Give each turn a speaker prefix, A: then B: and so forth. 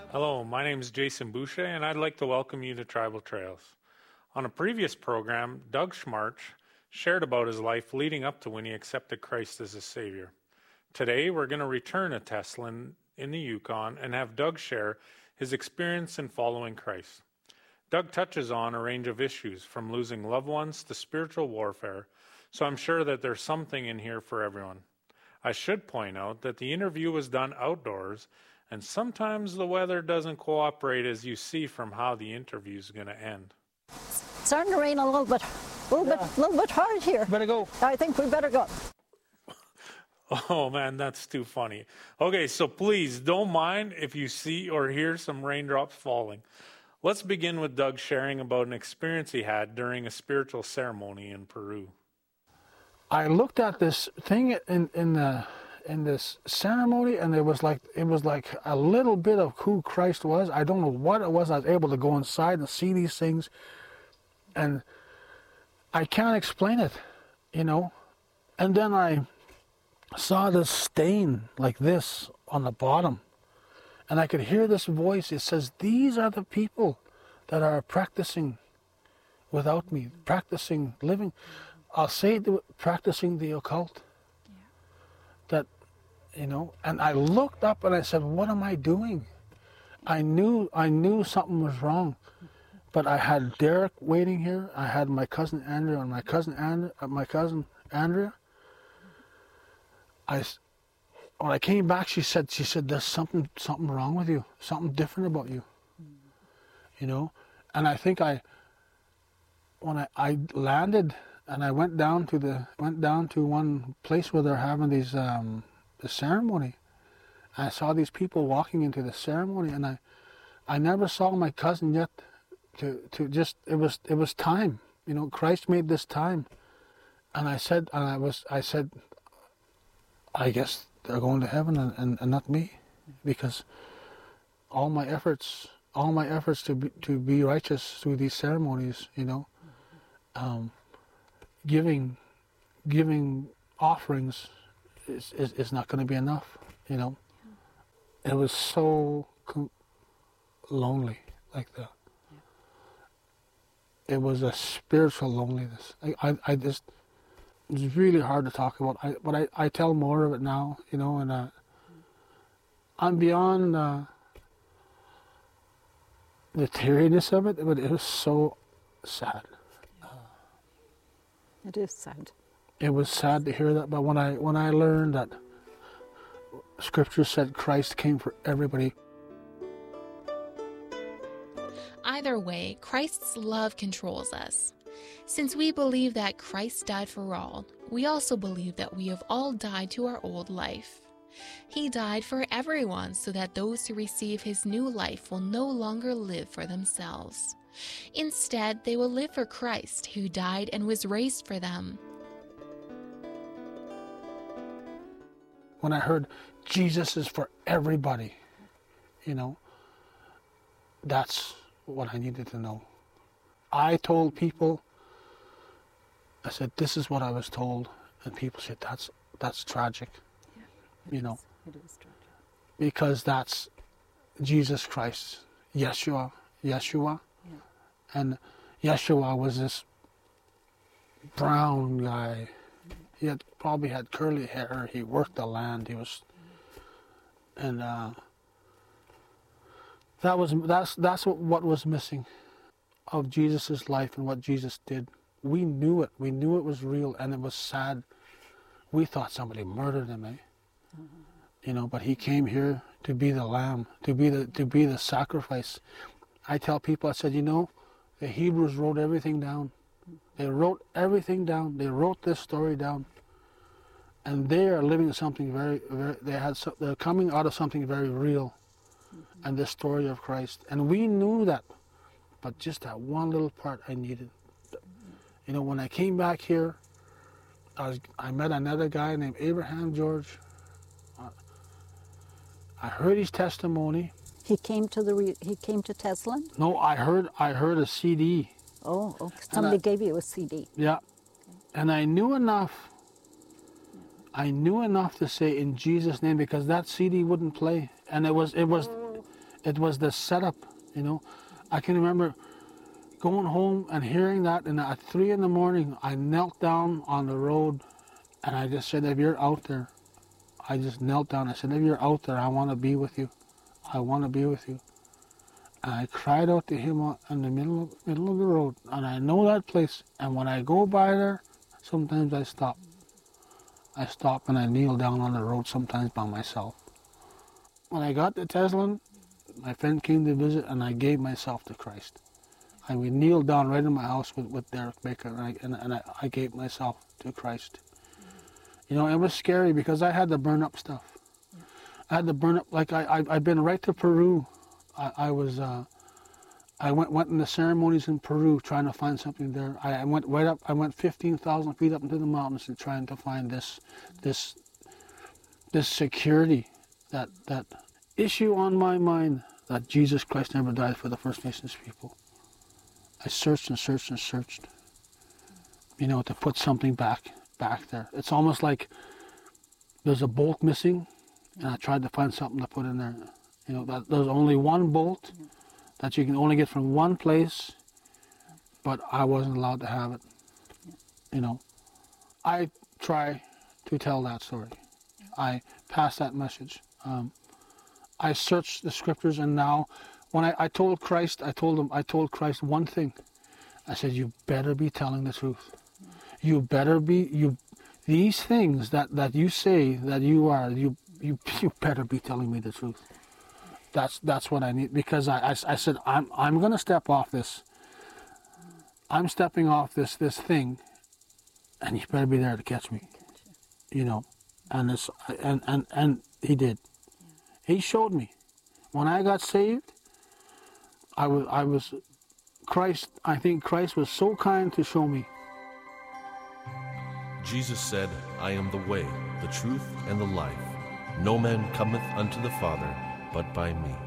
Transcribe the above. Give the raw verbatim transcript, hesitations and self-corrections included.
A: Hello, my name is Jason Boucher, and I'd like to welcome you to Tribal Trails. On a previous program, Doug Schmarch shared about his life leading up to when he accepted Christ as his Savior. Today, we're going to return to Teslin in the Yukon and have Doug share his experience in following Christ. Doug touches on a range of issues, from losing loved ones to spiritual warfare, so I'm sure that there's something in here for everyone. I should point out that the interview was done outdoors, and sometimes the weather doesn't cooperate, as you see from how the interview is going to end.
B: It's starting to rain a little bit, a little yeah. bit, little bit hard here.
C: Better go.
B: I think we better go.
A: Oh man, that's too funny. Okay, so please don't mind if you see or hear some raindrops falling. Let's begin with Doug sharing about an experience he had during a spiritual ceremony in Peru.
C: I looked at this thing in in the in this ceremony, and it was like it was like a little bit of who Christ was. I don't know what it was. I was able to go inside and see these things, and I can't explain it, you know. And then I saw this stain like this on the bottom, and I could hear this voice. It says, "These are the people that are practicing without me, practicing living." I'll say the, practicing the occult. Yeah. That, you know, and I looked up and I said, "What am I doing?" I knew I knew something was wrong, but I had Derek waiting here. I had my cousin Andrea and my cousin and my cousin Andrea. I, when I came back, she said, "She said there's something something wrong with you, something different about you." Mm. You know, and I think I, when I, I landed. And I went down to the went down to one place where they're having these um, the ceremony. I saw these people walking into the ceremony, and I, I never saw my cousin yet. To to just it was it was time, you know. Christ made this time, and I said and I was I said, I guess they're going to heaven and, and, and not me, because all my efforts all my efforts to be, to be righteous through these ceremonies, you know. Um, Giving, giving offerings is, is, is not going to be enough, you know. Yeah. It was so co- lonely like that. Yeah. It was a spiritual loneliness. I, I, I just, it's really hard to talk about. I, but I, I tell more of it now, you know, and uh, I'm beyond uh, the teariness of it, but it was so sad.
B: It is sad.
C: It was sad to hear that, but when I when I learned that Scripture said Christ came for everybody.
D: Either way, Christ's love controls us. Since we believe that Christ died for all, we also believe that we have all died to our old life. He died for everyone so that those who receive his new life will no longer live for themselves. Instead, they will live for Christ, who died and was raised for them.
C: When I heard Jesus is for everybody, you know, that's what I needed to know. I told people, I said, this is what I was told, and people said, that's that's tragic, yeah, you know.
B: It is tragic.
C: Because that's Jesus Christ, Yeshua, Yeshua. And Yeshua was this brown guy. He had probably had curly hair. He worked the land. He was, and uh, that was that's that's what, what was missing of Jesus's life and what Jesus did. We knew it. We knew it was real, and it was sad. We thought somebody murdered him, eh? Mm-hmm. You know, but he came here to be the lamb, to be the to be the sacrifice. I tell people, I said, you know, the Hebrews wrote everything down. They wrote everything down. They wrote this story down, and they are living something very, very. They had, so, they're coming out of something very real, mm-hmm. and the story of Christ. And we knew that, but just that one little part I needed. Mm-hmm. You know, when I came back here, I was, I met another guy named Abraham George. Uh, I heard his testimony.
B: He came to the re- he came to Teslin?
C: No, I heard I heard a C D.
B: Oh, okay. Somebody I, gave you a C D.
C: Yeah, okay. And I knew enough. I knew enough to say in Jesus' name, because that C D wouldn't play, and it was it was, it was the setup, you know. I can remember going home and hearing that, and at three in the morning, I knelt down on the road, and I just said, if you're out there, I just knelt down. I said, if you're out there, I want to be with you. I want to be with you. And I cried out to him in the middle of, middle of the road, and I know that place. And when I go by there, sometimes I stop. I stop and I kneel down on the road, sometimes by myself. When I got to Teslin, my friend came to visit, and I gave myself to Christ. I would kneel down right in my house with, with Derek Baker, and, I, and, and I, I gave myself to Christ. You know, it was scary because I had to burn up stuff. I had to burn up, like I, I, I've been right to Peru. I, I was, uh, I went went in the ceremonies in Peru trying to find something there. I, I went right up, I went fifteen thousand feet up into the mountains and trying to find this, this, this security, that, that issue on my mind that Jesus Christ never died for the First Nations people. I searched and searched and searched, you know, to put something back, back there. It's almost like there's a bolt missing, and I tried to find something to put in there. You know, that there's only one bolt that you can only get from one place, but I wasn't allowed to have it. You know, I try to tell that story. I pass that message. Um, I searched the scriptures, and now, when I, I told Christ, I told him, I told Christ one thing. I said, you better be telling the truth. You better be, you, these things that, that you say that you are, you, you, you better be telling me the truth. That's, that's what I need, because I, I, I said, I'm, I'm going to step off this. I'm stepping off this, this thing, and you better be there to catch me, you know, and this, and, and, and he did. He showed me. When I got saved, I was, I was, Christ, I think Christ was so kind to show me.
E: Jesus said, I am the way, the truth, and the life. No man cometh unto the Father but by me.